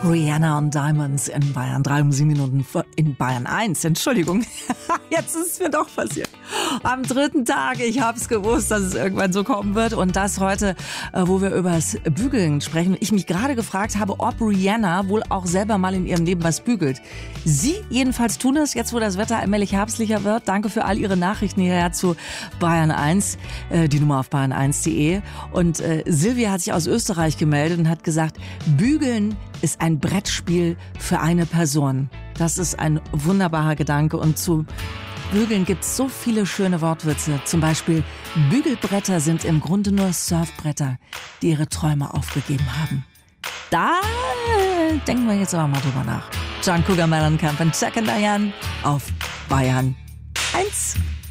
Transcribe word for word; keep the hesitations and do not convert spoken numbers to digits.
Rihanna und Diamonds in Bayern drei um sieben Minuten in Bayern eins. Entschuldigung, jetzt ist es mir doch passiert. Am dritten Tag, ich hab's gewusst, dass es irgendwann so kommen wird. Und das heute, wo wir über das Bügeln sprechen. Ich mich gerade gefragt habe, ob Rihanna wohl auch selber mal in ihrem Leben was bügelt. Sie jedenfalls tun es, jetzt wo das Wetter allmählich herbstlicher wird. Danke für all Ihre Nachrichten hierher zu Bayern eins, äh, die Nummer auf bayern eins punkt de. Und äh, Silvia hat sich aus Österreich gemeldet und hat gesagt, Bügeln ist ein Brettspiel für eine Person. Das ist ein wunderbarer Gedanke. Und zu Bügeln gibt es so viele schöne Wortwitze. Zum Beispiel, Bügelbretter sind im Grunde nur Surfbretter, die ihre Träume aufgegeben haben. Da denken wir jetzt aber mal drüber nach. John Cougar Mellencamp und Jack and Diane auf Bayern eins.